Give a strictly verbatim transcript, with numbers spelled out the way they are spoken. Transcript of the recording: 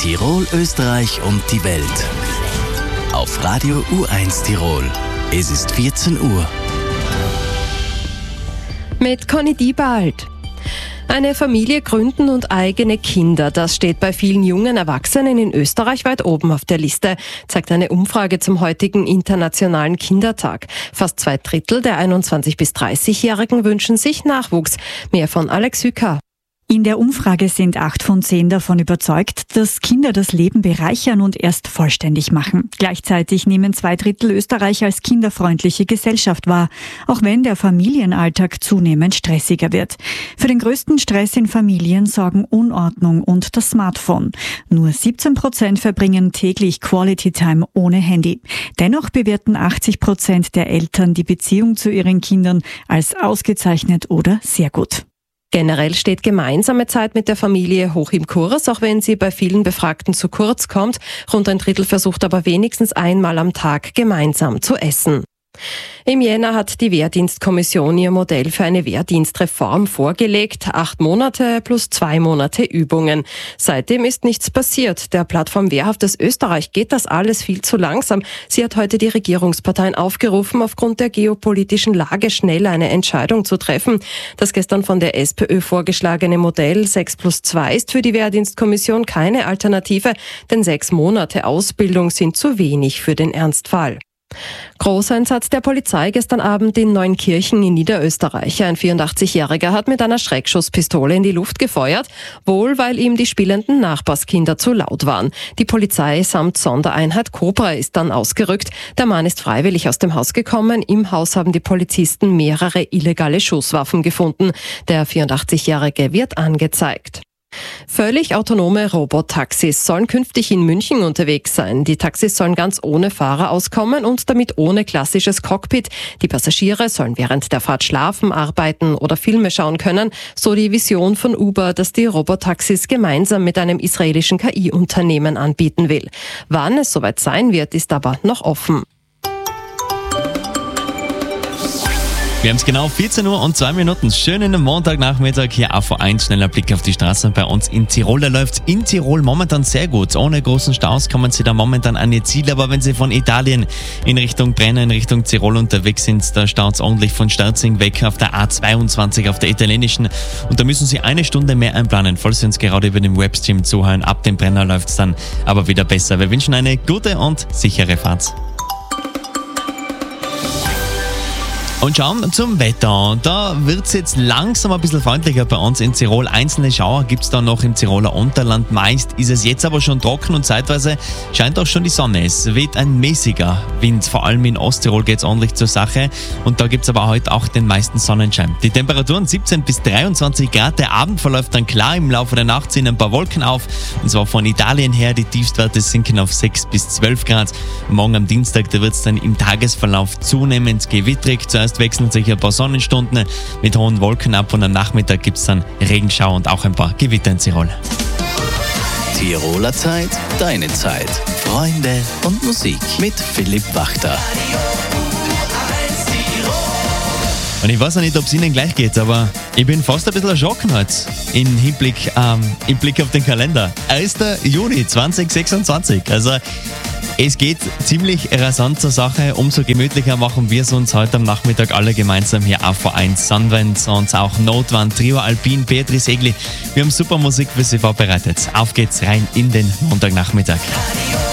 Tirol, Österreich und die Welt. Auf Radio U eins Tirol. Es ist vierzehn Uhr. Mit Conny Diebald. Eine Familie gründen und eigene Kinder, das steht bei vielen jungen Erwachsenen in Österreich weit oben auf der Liste, zeigt eine Umfrage zum heutigen Internationalen Kindertag. Fast zwei Drittel der einundzwanzig- bis dreißigjährigen wünschen sich Nachwuchs. Mehr von Alex Hücker. In der Umfrage sind acht von zehn davon überzeugt, dass Kinder das Leben bereichern und erst vollständig machen. Gleichzeitig nehmen zwei Drittel Österreich als kinderfreundliche Gesellschaft wahr, auch wenn der Familienalltag zunehmend stressiger wird. Für den größten Stress in Familien sorgen Unordnung und das Smartphone. Nur siebzehn Prozent verbringen täglich Quality Time ohne Handy. Dennoch bewerten achtzig Prozent der Eltern die Beziehung zu ihren Kindern als ausgezeichnet oder sehr gut. Generell steht gemeinsame Zeit mit der Familie hoch im Kurs, auch wenn sie bei vielen Befragten zu kurz kommt. Rund ein Drittel versucht aber wenigstens einmal am Tag gemeinsam zu essen. Im Jänner hat die Wehrdienstkommission ihr Modell für eine Wehrdienstreform vorgelegt. Acht Monate plus zwei Monate Übungen. Seitdem ist nichts passiert. Der Plattform Wehrhaftes Österreich geht das alles viel zu langsam. Sie hat heute die Regierungsparteien aufgerufen, aufgrund der geopolitischen Lage schnell eine Entscheidung zu treffen. Das gestern von der SPÖ vorgeschlagene Modell sechs plus zwei ist für die Wehrdienstkommission keine Alternative, denn sechs Monate Ausbildung sind zu wenig für den Ernstfall. Großeinsatz der Polizei gestern Abend in Neunkirchen in Niederösterreich. Ein vierundachtzigjähriger hat mit einer Schreckschusspistole in die Luft gefeuert, wohl weil ihm die spielenden Nachbarskinder zu laut waren. Die Polizei samt Sondereinheit Cobra ist dann ausgerückt. Der Mann ist freiwillig aus dem Haus gekommen. Im Haus haben die Polizisten mehrere illegale Schusswaffen gefunden. Der vierundachtzigjährige wird angezeigt. Völlig autonome Robotaxis sollen künftig in München unterwegs sein. Die Taxis sollen ganz ohne Fahrer auskommen und damit ohne klassisches Cockpit. Die Passagiere sollen während der Fahrt schlafen, arbeiten oder Filme schauen können. So die Vision von Uber, das die Robotaxis gemeinsam mit einem israelischen K I-Unternehmen anbieten will. Wann es soweit sein wird, ist aber noch offen. Wir haben es genau vierzehn Uhr und zwei Minuten. Schönen Montagnachmittag hier auf V eins. Schneller Blick auf die Straßen bei uns in Tirol. Da läuft in Tirol momentan sehr gut. Ohne großen Staus kommen Sie da momentan an Ihr Ziel. Aber wenn Sie von Italien in Richtung Brenner, in Richtung Tirol unterwegs sind, da staut es ordentlich von Sterzing weg auf der A zweiundzwanzig, auf der italienischen. Und da müssen Sie eine Stunde mehr einplanen, falls Sie uns gerade über den Webstream zuhören. Ab dem Brenner läuft es dann aber wieder besser. Wir wünschen eine gute und sichere Fahrt. Und schauen zum Wetter. Da wird es jetzt langsam ein bisschen freundlicher bei uns in Tirol. Einzelne Schauer gibt es da noch im Tiroler Unterland. Meist ist es jetzt aber schon trocken und zeitweise scheint auch schon die Sonne. Es weht ein mäßiger Wind. Vor allem in Osttirol geht es ordentlich zur Sache. Und da gibt es aber heute auch den meisten Sonnenschein. Die Temperaturen siebzehn bis dreiundzwanzig Grad. Der Abend verläuft dann klar. Im Laufe der Nacht ziehen ein paar Wolken auf. Und zwar von Italien her. Die Tiefstwerte sinken auf sechs bis zwölf Grad. Morgen am Dienstag, da wird es dann im Tagesverlauf zunehmend gewittrig. Zuerst wechseln sich ein paar Sonnenstunden mit hohen Wolken ab und am Nachmittag gibt es dann Regenschauer und auch ein paar Gewitter in Tirol. Tiroler Zeit, deine Zeit. Freunde und Musik mit Philipp Wachter. Und ich weiß auch nicht, ob es Ihnen gleich geht, aber ich bin fast ein bisschen erschrocken heute im Hinblick, ähm, im Blick auf den Kalender. erster Juni zweitausendsechsundzwanzig. Also es geht ziemlich rasant zur Sache. Umso gemütlicher machen wir es uns heute am Nachmittag alle gemeinsam hier auf V eins. Sunwand und auch Notwand, Trio Alpin, Beatrice Egli. Wir haben super Musik für Sie vorbereitet. Auf geht's rein in den Montagnachmittag.